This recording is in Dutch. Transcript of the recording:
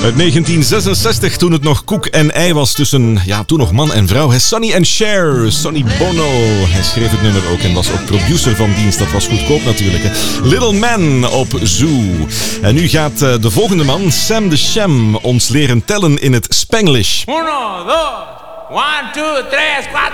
Uit 1966, toen het nog koek en ei was tussen, toen nog man en vrouw. Sonny en Cher, Sonny Bono. Hij schreef het nummer ook en was ook producer van dienst. Dat was goedkoop natuurlijk. Hè. Little Man op Zoo. En nu gaat de volgende man, Sam de Sham, ons leren tellen in het Spanglish. 1, 2, 1, 2, 3, 4.